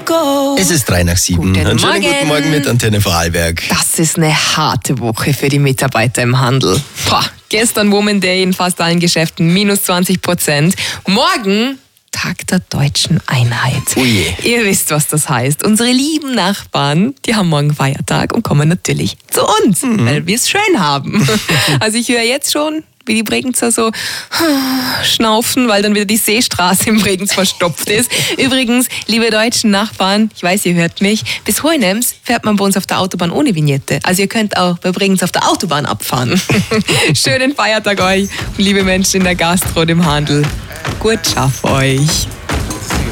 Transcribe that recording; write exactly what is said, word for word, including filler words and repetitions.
Es ist drei nach sieben. Guten Einen schönen Morgen. guten Morgen mit Antenne Vorarlberg. Das ist eine harte Woche für die Mitarbeiter im Handel. Boah, gestern Woman Day in fast allen Geschäften, minus zwanzig Prozent. Morgen Tag der Deutschen Einheit. Oh je. Ihr wisst, was das heißt. Unsere lieben Nachbarn, die haben morgen Feiertag und kommen natürlich zu uns, mhm. weil wir es schön haben. Also ich höre jetzt schon, wie die Bregenzer so schnaufen, weil dann wieder die Seestraße im Bregenz verstopft ist. Übrigens, liebe deutschen Nachbarn, ich weiß, ihr hört mich, bis Hohenems fährt man bei uns auf der Autobahn ohne Vignette. Also ihr könnt auch bei Bregenz auf der Autobahn abfahren. Schönen Feiertag euch, liebe Menschen in der Gastro und im Handel. Gut schaff euch.